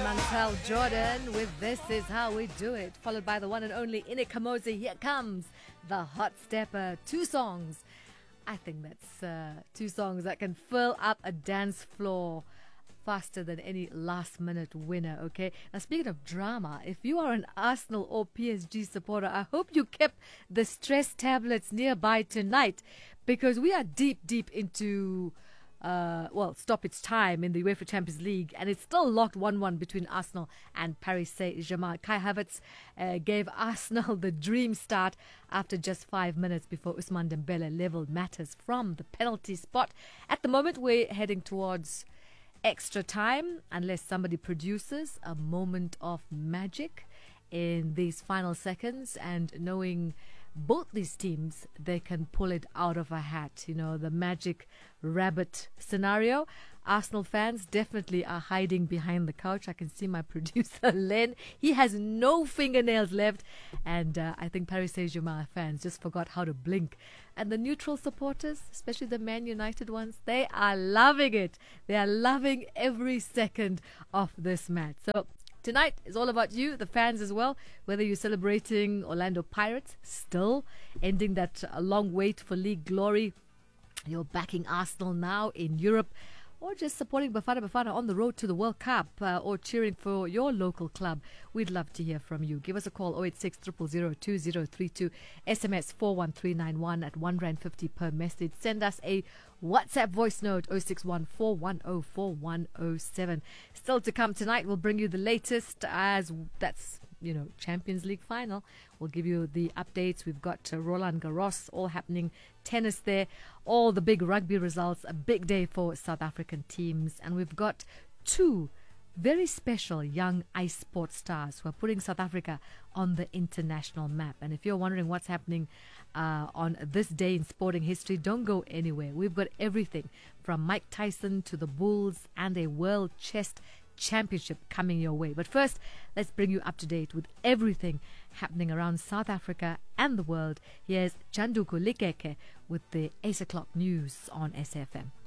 Chantel Jordan with This Is How We Do It, followed by the one and only Ine Kamoze. Here comes the Hot Stepper. Two songs. I think that's two songs that can fill up a dance floor faster than any last minute winner. Okay, now speaking of drama, if you are an Arsenal or PSG supporter, I hope you kept the stress tablets nearby tonight, because we are deep into stoppage time in the UEFA Champions League, and it's still locked 1-1 between Arsenal and Paris Saint-Germain. Kai Havertz gave Arsenal the dream start after just 5 minutes before Ousmane Dembele leveled matters from the penalty spot. At the moment, we're heading towards extra time, unless somebody produces a moment of magic in these final seconds, and knowing both these teams, they can pull it out of a hat. You know, the magic rabbit scenario. Arsenal fans definitely are hiding behind the couch. I can see my producer, Len. He has no fingernails left. And I think Paris Saint-Germain fans just forgot how to blink. And the neutral supporters, especially the Man United ones, they are loving it. They are loving every second of this match. So tonight is all about you, the fans as well, whether you're celebrating Orlando Pirates, still ending that long wait for league glory, you're backing Arsenal now in Europe, or just supporting Bafana Bafana on the road to the World Cup, or cheering for your local club. We'd love to hear from you. Give us a call, 086 000 2032, SMS 41391 at R1.50 per message. Send us a WhatsApp voice note, 061 410 4107. Still to come tonight, we'll bring you the latest, as that's, Champions League final. We'll give you the updates. We've got Roland Garros all happening, tennis there, all the big rugby results, a big day for South African teams. And we've got two very special young ice sports stars who are putting South Africa on the international map. And if you're wondering what's happening on this day in sporting history, don't go anywhere. We've got everything from Mike Tyson to the Bulls and a World Chess Championship coming your way. But first, let's bring you up to date with everything happening around South Africa and the world. Here's Chanduku Likeke with the 8 o'clock news on SFM.